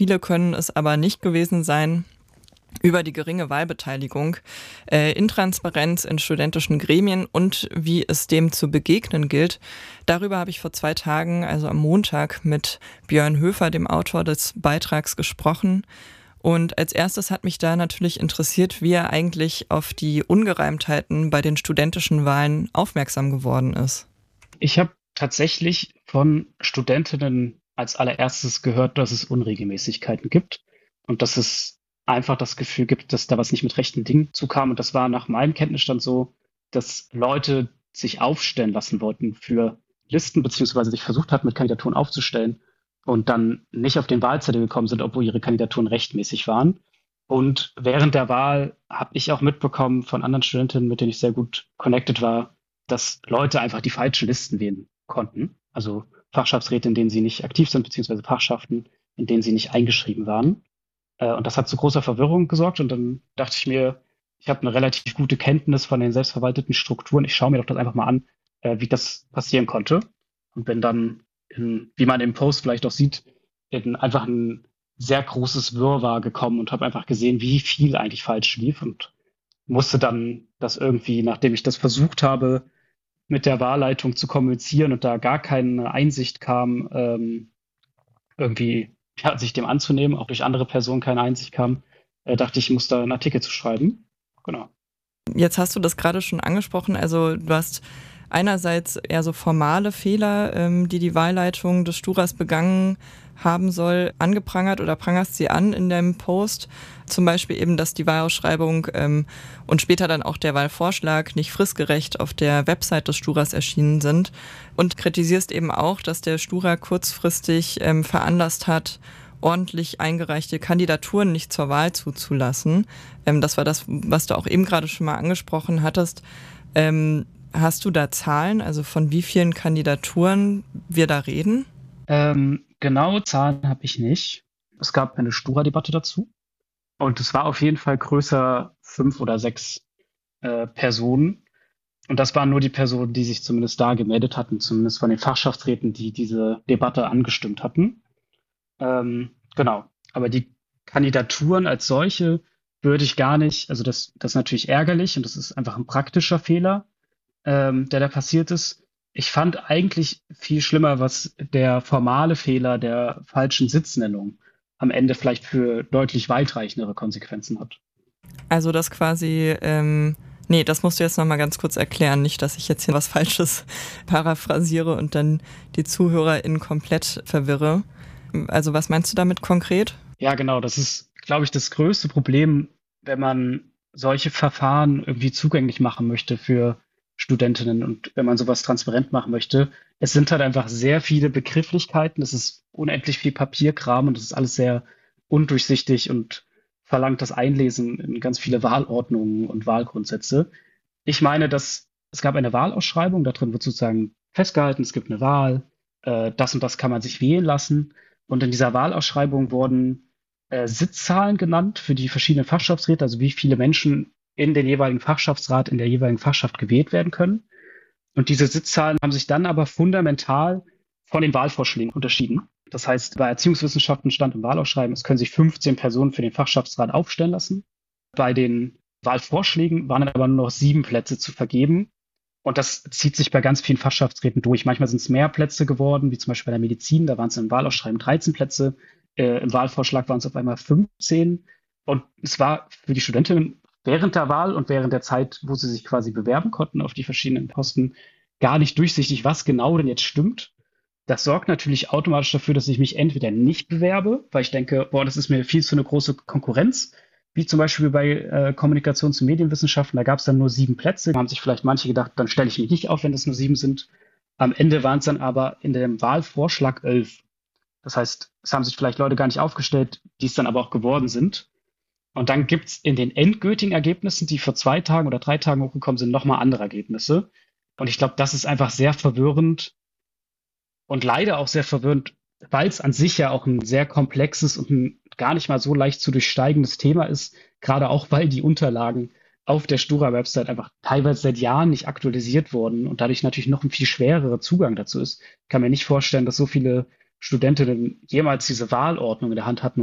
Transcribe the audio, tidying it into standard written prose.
viele können es aber nicht gewesen sein, über die geringe Wahlbeteiligung, Intransparenz in studentischen Gremien und wie es dem zu begegnen gilt. Darüber habe ich vor 2 Tagen, also am Montag, mit Björn Höfer, dem Autor des Beitrags, gesprochen. Und als erstes hat mich da natürlich interessiert, wie er eigentlich auf die Ungereimtheiten bei den studentischen Wahlen aufmerksam geworden ist. Ich habe tatsächlich von Studentinnen als allererstes gehört, dass es Unregelmäßigkeiten gibt und dass es einfach das Gefühl gibt, dass da was nicht mit rechten Dingen zukam. Und das war nach meinem Kenntnisstand so, dass Leute sich aufstellen lassen wollten für Listen, beziehungsweise sich versucht hatten, mit Kandidaturen aufzustellen und dann nicht auf den Wahlzettel gekommen sind, obwohl ihre Kandidaturen rechtmäßig waren. Und während der Wahl habe ich auch mitbekommen von anderen Studentinnen, mit denen ich sehr gut connected war, dass Leute einfach die falschen Listen wählen konnten. Also Fachschaftsräte, in denen sie nicht aktiv sind, beziehungsweise Fachschaften, in denen sie nicht eingeschrieben waren. Und das hat zu großer Verwirrung gesorgt. Und dann dachte ich mir, ich habe eine relativ gute Kenntnis von den selbstverwalteten Strukturen. Ich schaue mir doch das einfach mal an, wie das passieren konnte. Und bin dann, wie man im Post vielleicht auch sieht, in einfach ein sehr großes Wirrwarr gekommen und habe einfach gesehen, wie viel eigentlich falsch lief. Und musste dann das irgendwie, nachdem ich das versucht habe, mit der Wahlleitung zu kommunizieren und da gar keine Einsicht kam, irgendwie sich dem anzunehmen, auch durch andere Personen keine Einsicht kam, dachte ich, ich muss da einen Artikel zu schreiben. Genau. Jetzt hast du das gerade schon angesprochen, also du hast einerseits eher so formale Fehler, die die Wahlleitung des Sturas begangen haben soll, angeprangert oder prangerst sie an in deinem Post. Zum Beispiel eben, dass die Wahlausschreibung und später dann auch der Wahlvorschlag nicht fristgerecht auf der Website des Sturas erschienen sind. Und kritisierst eben auch, dass der Stura kurzfristig veranlasst hat, ordentlich eingereichte Kandidaturen nicht zur Wahl zuzulassen. Das war das, was du auch eben gerade schon mal angesprochen hattest. Hast du da Zahlen, also von wie vielen Kandidaturen wir da reden? Genaue Zahlen habe ich nicht. Es gab eine Stura-Debatte dazu. Und es war auf jeden Fall größer 5 oder 6 Personen. Und das waren nur die Personen, die sich zumindest da gemeldet hatten, zumindest von den Fachschaftsräten, die diese Debatte angestimmt hatten. Genau. Aber die Kandidaturen als solche würde ich gar nicht, also das ist natürlich ärgerlich und das ist einfach ein praktischer Fehler, der da passiert ist. Ich fand eigentlich viel schlimmer, was der formale Fehler der falschen Sitznennung am Ende vielleicht für deutlich weitreichendere Konsequenzen hat. Also das quasi, nee, das musst du jetzt nochmal ganz kurz erklären, nicht, dass ich jetzt hier was Falsches paraphrasiere und dann die ZuhörerInnen komplett verwirre. Also was meinst du damit konkret? Ja, genau, das ist, glaube ich, das größte Problem, wenn man solche Verfahren irgendwie zugänglich machen möchte für Studentinnen und wenn man sowas transparent machen möchte. Es sind halt einfach sehr viele Begrifflichkeiten, es ist unendlich viel Papierkram und es ist alles sehr undurchsichtig und verlangt das Einlesen in ganz viele Wahlordnungen und Wahlgrundsätze. Ich meine, dass es gab eine Wahlausschreibung, da drin wird sozusagen festgehalten, es gibt eine Wahl, das und das kann man sich wählen lassen. Und in dieser Wahlausschreibung wurden Sitzzahlen genannt für die verschiedenen Fachschaftsräte, also wie viele Menschen in den jeweiligen Fachschaftsrat, in der jeweiligen Fachschaft gewählt werden können. Und diese Sitzzahlen haben sich dann aber fundamental von den Wahlvorschlägen unterschieden. Das heißt, bei Erziehungswissenschaften stand im Wahlausschreiben, es können sich 15 Personen für den Fachschaftsrat aufstellen lassen. Bei den Wahlvorschlägen waren dann aber nur noch 7 Plätze zu vergeben. Und das zieht sich bei ganz vielen Fachschaftsräten durch. Manchmal sind es mehr Plätze geworden, wie zum Beispiel bei der Medizin. Da waren es im Wahlausschreiben 13 Plätze. Im Wahlvorschlag waren es auf einmal 15. Und es war für die Studentinnen während der Wahl und während der Zeit, wo sie sich quasi bewerben konnten auf die verschiedenen Posten, gar nicht durchsichtig, was genau denn jetzt stimmt. Das sorgt natürlich automatisch dafür, dass ich mich entweder nicht bewerbe, weil ich denke, boah, das ist mir viel zu eine große Konkurrenz, wie zum Beispiel bei Kommunikations- und Medienwissenschaften, da gab es dann nur 7 Plätze. Da haben sich vielleicht manche gedacht, dann stelle ich mich nicht auf, wenn es nur 7 sind. Am Ende waren es dann aber in dem Wahlvorschlag 11. Das heißt, es haben sich vielleicht Leute gar nicht aufgestellt, die es dann aber auch geworden sind. Und dann gibt's in den endgültigen Ergebnissen, die vor 2 Tagen oder 3 Tagen hochgekommen sind, nochmal andere Ergebnisse. Und ich glaube, das ist einfach sehr verwirrend und leider auch sehr verwirrend, weil es an sich ja auch ein sehr komplexes und ein gar nicht mal so leicht zu durchsteigendes Thema ist, gerade auch weil die Unterlagen auf der Stura-Website einfach teilweise seit Jahren nicht aktualisiert wurden und dadurch natürlich noch ein viel schwererer Zugang dazu ist. Ich kann mir nicht vorstellen, dass so viele Studentinnen jemals diese Wahlordnung in der Hand hatten